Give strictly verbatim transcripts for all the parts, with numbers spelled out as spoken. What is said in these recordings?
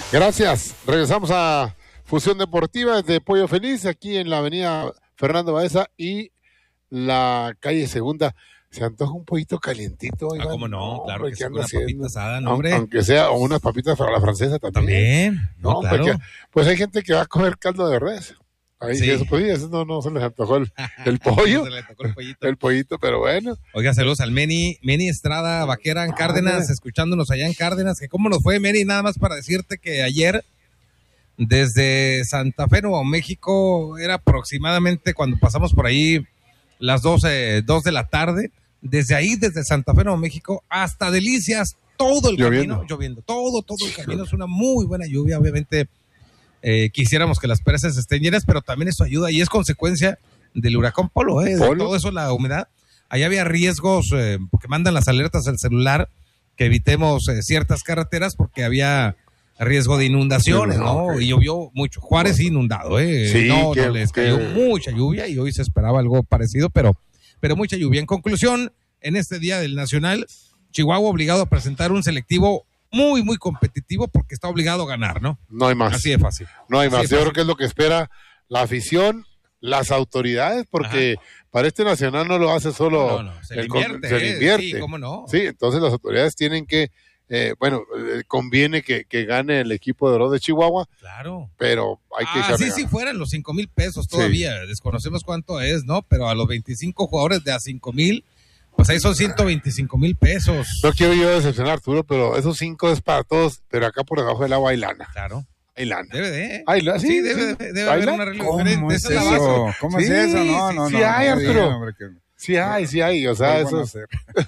Gracias. Regresamos a Fusión Deportiva desde Pollo Feliz, aquí en la avenida Fernando Baeza y la calle Segunda. Se antoja un poquito calientito. Ah, ¿cómo no? no Claro hombre, que sí, anda una papita asada, ¿no, hombre? Aunque sea, o unas papitas para la francesa también. También, no, No, claro. porque, pues hay gente que va a comer caldo de res. Ahí Sí. sí. Eso, pues, eso no, no se les antojó el, el pollo. Se le tocó el pollito. El pollito, pero bueno. Oiga, saludos al Meni, Meni Estrada Vaquera en Cárdenas, Ah, escuchándonos allá en Cárdenas, que cómo nos fue, Meni, nada más para decirte que ayer, desde Santa Fe, Nuevo México, era aproximadamente cuando pasamos por ahí las doce, dos de la tarde, desde ahí, desde Santa Fe, Nuevo México, hasta Delicias, todo el Lloviendo. camino, lloviendo, todo, todo el camino, es una muy buena lluvia, obviamente. Eh, quisiéramos que las presas estén llenas, pero también eso ayuda y es consecuencia del huracán Polo, ¿eh? De Polo. todo eso, la humedad. Allá había riesgos, eh, porque mandan las alertas al celular, que evitemos eh, ciertas carreteras porque había riesgo de inundaciones, Sí, ¿no? ok. Y llovió mucho. Juárez inundado, ¿eh? Sí, no, que- no les que- cayó mucha lluvia y hoy se esperaba algo parecido, pero, pero mucha lluvia. En conclusión, en este día del Nacional, Chihuahua obligado a presentar un selectivo muy, muy competitivo porque está obligado a ganar, ¿no? No hay más. Así de fácil. No hay Así más. de Yo creo fácil. que es lo que espera la afición, las autoridades, porque para este Nacional no lo hace solo No, no, se el le con- invierte, se le eh, invierte. sí, cómo no. Sí, entonces las autoridades tienen que, eh, bueno, eh, conviene que, que gane el equipo de oro de Chihuahua, Claro. pero hay que Ah, echarle sí, sí, ganas. fueran los cinco mil pesos todavía. Desconocemos cuánto es, ¿no? Pero a los veinticinco jugadores de a cinco mil, pues ahí son ciento veinticinco mil pesos. No quiero yo decepcionar a Arturo, pero esos cinco es para todos, pero acá por debajo del agua hay lana. Claro. Hay lana. Debe de. Hay lana, sí, sí, debe, sí. debe ¿Hay haber lana? una regla ¿Cómo diferente. es Esa es la base. eso? ¿Cómo es Sí, eso? No, sí, no, sí no. hay, no Arturo. diga, hombre, que Sí hay, sí hay, o sea, vuelvan eso a es- hacer.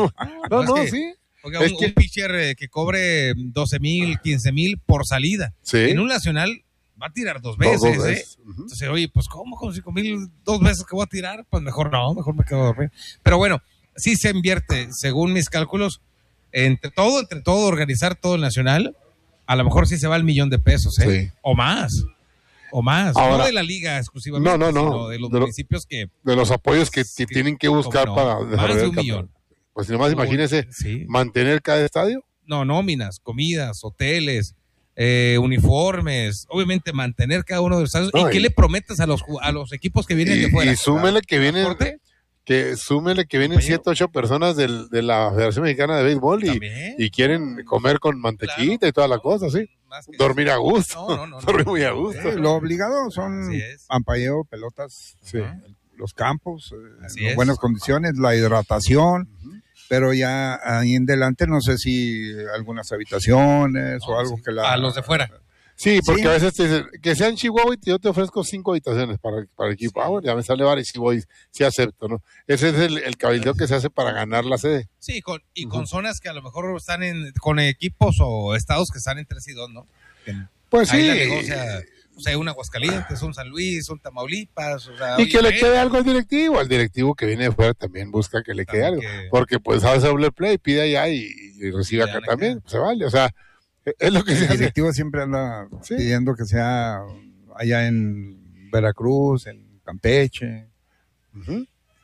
No, Es no, que- sí. Oiga, Es un, que- un pitcher eh, que cobre doce mil, quince mil por salida. Sí. En un nacional va a tirar dos Dos- veces, dos ¿eh? veces. Ujú. Entonces, oye, pues ¿cómo con cinco mil dos veces que voy a tirar? Pues mejor no, mejor me quedo a dormir. Pero bueno, sí se invierte, según mis cálculos, entre todo, entre todo, organizar todo el nacional, a lo mejor sí se va el millón de pesos, ¿eh? Sí. O más, o más. Ahora- no de la liga exclusivamente, No, no, no. sino de los De lo- municipios que... De los apoyos que, que Sí, tienen que buscar cómo no. para Más desarrollar de el un campeón. millón. Pues nomás imagínese Sí. mantener cada estadio. No, nóminas, comidas, hoteles, eh, uniformes, obviamente mantener cada uno de los estadios. No, ¿Y qué y- le prometes a los, ju- a los equipos que vienen Y, de fuera? y súmele que vienen, ¿Transporte? que súmele que vienen Compañero. siete, ocho personas del, de la Federación Mexicana de Béisbol y, También. y quieren comer con mantequita Claro. y toda la cosa, sí. Más que- Dormir a gusto. No, no, no, no. Dormir muy a gusto. Sí, lo obligado son Así es. ampalleo, pelotas, Sí. ¿no? Los campos, eh, Así en es. buenas condiciones, la hidratación, pero ya ahí en delante no sé si algunas habitaciones o No, algo sí. que la... A los de fuera. Sí, porque Sí. a veces te dicen que sea en Chihuahua y yo te ofrezco cinco habitaciones para, para el equipo. Sí. Ah, bueno, ya me sale vale, si voy, sí acepto, ¿no? Ese es el, el cabildeo que se hace para ganar la sede. Sí, con, y Ujú. con zonas que a lo mejor están en, con equipos o estados que están en tres y dos, ¿no? Que Pues ahí sí. la negocia, o sea, un Aguascalientes, un San Luis, un Tamaulipas, o sea, Y oye, que le ven, quede algo al directivo. Al directivo que viene de fuera también busca que le quede algo. También que- Porque pues hace doble play, pide allá y, y recibe Y acá dan acá. también. Se vale. O sea, es lo que se El hace. directivo siempre anda Sí. pidiendo que sea allá en Veracruz, en Campeche, Ujú.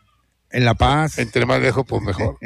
en La Paz, Entre más lejos, pues mejor.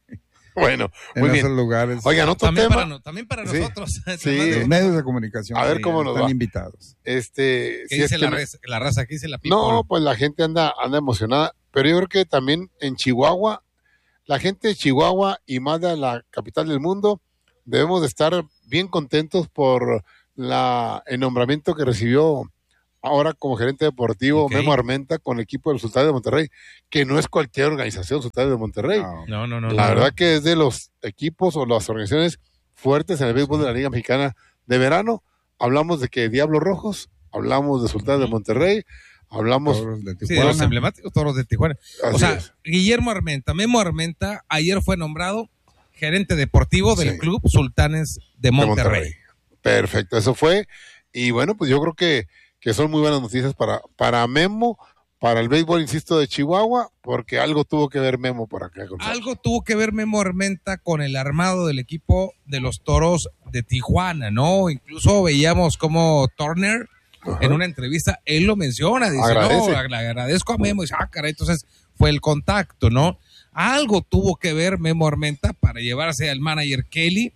Bueno, en muy esos bien. lugares. Oigan, otro También tema. para, no- también para Sí. nosotros. Sí. Además de- Los medios de comunicación A ver sí, cómo nos están va. invitados. Este, ¿Qué si es dice que la, me- res- la raza? ¿Qué dice la people? No, pues la gente anda, anda emocionada, pero yo creo que también en Chihuahua, la gente de Chihuahua y más de la capital del mundo, debemos de estar bien contentos por la, el nombramiento que recibió ahora como gerente deportivo Ok. Memo Armenta con el equipo del Sultán de Monterrey, que no es cualquier organización Sultán de Monterrey. No. No, no, no. La no, verdad que es de los equipos o las organizaciones fuertes en el béisbol de la Liga Mexicana de verano. Hablamos de que Diablos Rojos, hablamos de Sultán de Ujú. Monterrey, hablamos... Toros de Sí, de Tijuana. los emblemáticos toros de Tijuana. así O sea, es. Guillermo Armenta, Memo Armenta, ayer fue nombrado gerente deportivo del Sí. club Sultanes de de Monterrey. Perfecto, eso fue. Y bueno, pues yo creo que, que son muy buenas noticias para, para Memo, para el béisbol, insisto, de Chihuahua, porque algo tuvo que ver Memo por acá. Gonzalo. Algo tuvo que ver Memo Armenta con el armado del equipo de los Toros de Tijuana, ¿no? Incluso veíamos como Turner Ajá. en una entrevista, él lo menciona, dice, Agradece. no, le agradezco a Memo, y dice, ah, caray, entonces fue el contacto, ¿no? Algo tuvo que ver Memo Armenta para llevarse al manager Kelly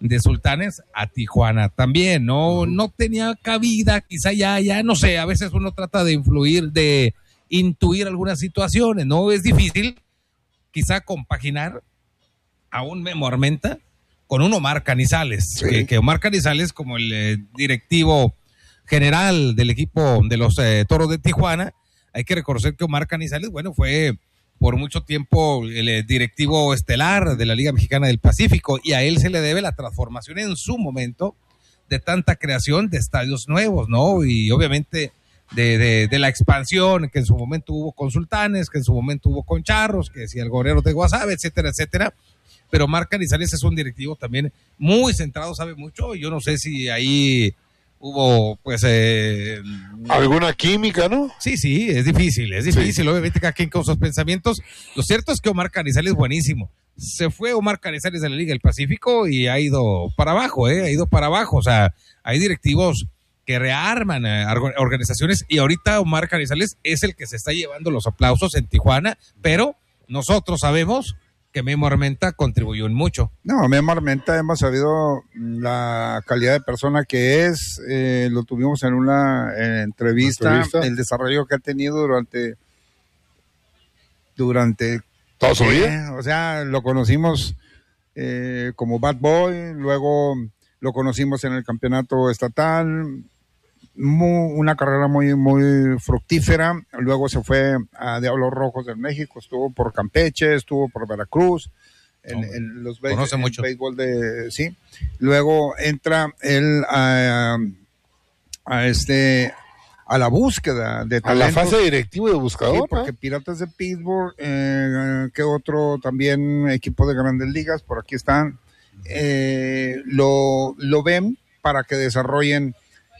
de Sultanes a Tijuana también, no, no tenía cabida, quizá ya, ya, no sé, a veces uno trata de influir, de intuir algunas situaciones, ¿no? Es difícil quizá compaginar a un Memo Armenta con un Omar Canizales, sí. que, que Omar Canizales como el eh, directivo general del equipo de los eh, Toros de Tijuana, hay que reconocer que Omar Canizales, bueno, fue por mucho tiempo el eh, directivo estelar de la Liga Mexicana del Pacífico, y a él se le debe la transformación en su momento de tanta creación de estadios nuevos, ¿no? Y obviamente de, de, de la expansión que en su momento hubo con Sultanes, que en su momento hubo con Charros, que si Algodoneros de Guasave, etcétera, etcétera. Pero Omar Canizales es un directivo también muy centrado, sabe mucho. Yo no sé si ahí hubo, pues... Eh, alguna química, ¿no? Sí, sí, es difícil, es difícil. Sí. Obviamente cada quien con sus pensamientos. Lo cierto es que Omar Canizales es buenísimo. Se fue Omar Canizales de la Liga del Pacífico y ha ido para abajo, ¿eh? Ha ido para abajo. O sea, hay directivos que rearman eh, organizaciones, y ahorita Omar Canizales es el que se está llevando los aplausos en Tijuana, pero nosotros sabemos que Memo Armenta contribuyó en mucho. No, Memo Armenta hemos sabido la calidad de persona que es, eh, lo tuvimos en una eh, entrevista, ¿Entrevista? el desarrollo que ha tenido durante durante toda su vida. Eh, o sea, lo conocimos eh, como Bad Boy, luego lo conocimos en el campeonato estatal, muy, una carrera muy muy fructífera. Luego se fue a Diablos Rojos del México, estuvo por Campeche, estuvo por Veracruz, en, no, en los be- conoce en mucho. béisbol de sí. Luego entra él a, a este a la búsqueda de talentos, a la fase directiva de buscador, sí, porque ¿eh? Piratas de Pittsburgh, eh, que otro también equipo de Grandes Ligas por aquí están, eh, lo lo ven para que desarrollen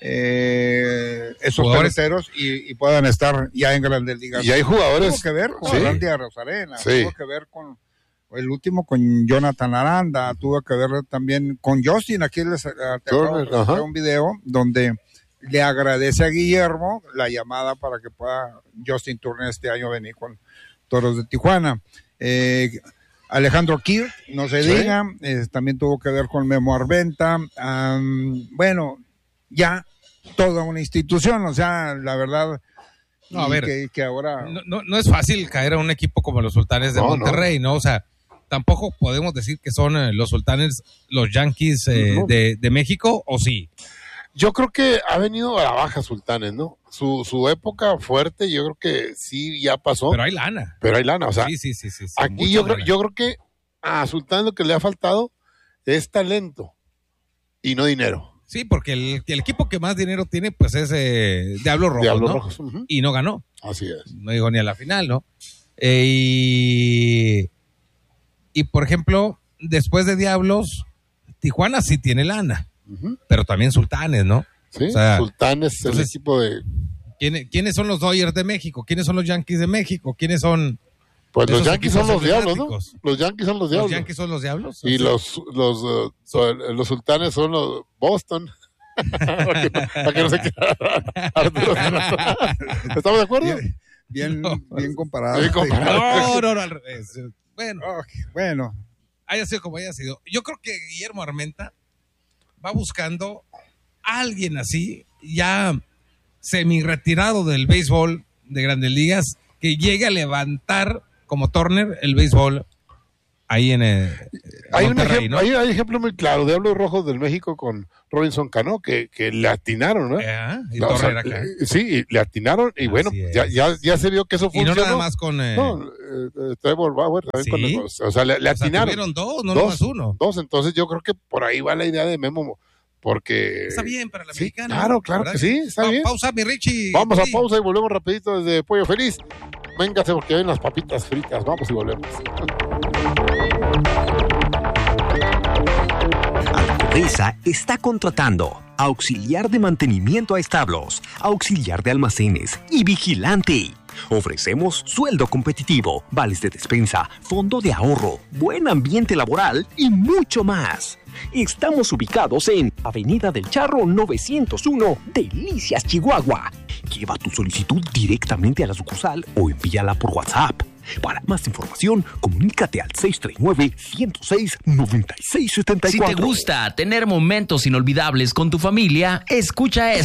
Eh, esos peloteros y, y puedan estar ya en Grandes Ligas. Y hay jugadores. Tuvo que ver con sí. Randy Arozarena, sí. tuvo que ver con el último con Jonathan Aranda, tuvo que ver también con Justin. Aquí les traje un video donde le agradece a Guillermo la llamada para que pueda Justin Turner este año venir con Toros de Tijuana. Eh, Alejandro Kirk, no se sí. diga, eh, también tuvo que ver con Memo Armenta. Um, bueno, ya toda una institución, o sea, la verdad, no, a ver, que, que ahora no, no, no es fácil caer a un equipo como los Sultanes de no, Monterrey, no. ¿no? O sea, tampoco podemos decir que son eh, los Sultanes, los Yankees eh, no. de, de México, ¿o sí? Yo creo que ha venido a la baja Sultanes, ¿no? Su, su época fuerte, yo creo que sí ya pasó. Pero hay lana. Pero hay lana, o sea, sí, sí, sí, sí, sí, aquí yo creo, yo creo que a Sultanes lo que le ha faltado es talento y no dinero. Sí, porque el, el equipo que más dinero tiene, pues es eh, Diablos Rojos, Diablos ¿no? Rojos. Uh-huh. Y no ganó. Así es. No llegó ni a la final, ¿no? Eh, y, y, por ejemplo, después de Diablos, Tijuana sí tiene lana, uh-huh. pero también Sultanes, ¿no? Sí, o sea, Sultanes es el equipo de... ¿quién, ¿Quiénes son los Dodgers de México? ¿Quiénes son los Yankees de México? ¿Quiénes son...? Pues los Yankees son los diablos, ¿no? Los Yankees son los diablos. Los Yankees son los diablos. Y los los, uh, so, los Sultanes son los Boston. para, que no, para que no se quede. ¿Estamos de acuerdo? Bien, bien, no, bien comparado. Bien comparado. No, no, no, al revés. Bueno, okay, bueno. Haya sido como haya sido. Yo creo que Guillermo Armenta va buscando a alguien así, ya semi-retirado del béisbol de Grandes Ligas, que llegue a levantar como Turner el béisbol ahí en eh, hay Monterrey, un ejemplo, ¿no? hay, hay ejemplo muy claro, Diablos Rojos del México con Robinson Cano, que, que le atinaron, ¿no? Eh, y no, Turner o sea, acá. Sí, le atinaron y Así bueno, ya, ya, ya se vio que eso funcionó. Y no nada más con... Eh, no, eh, Trevor Bauer también ¿sí? con el, o sea, le, le o sea, atinaron. tuvieron dos, no dos, nomás uno. Dos, entonces yo creo que por ahí va la idea de Memo, porque... Está bien para la sí, mexicana. Claro, claro ¿verdad? que sí, está pa- bien. Pausa, mi Richie. Vamos a sí. pausa y volvemos rapidito desde Pollo Feliz. Véngase porque ven las papitas fritas, vamos y volvemos. Alcobesa está contratando auxiliar de mantenimiento a establos, auxiliar de almacenes y vigilante. Ofrecemos sueldo competitivo, vales de despensa, fondo de ahorro, buen ambiente laboral y mucho más. Estamos ubicados en Avenida del Charro novecientos uno, Delicias, Chihuahua. Lleva tu solicitud directamente a la sucursal o envíala por WhatsApp Para más información, comunícate al seis tres nueve, uno cero seis, nueve seis siete cuatro. Si te gusta tener momentos inolvidables con tu familia, escucha esto.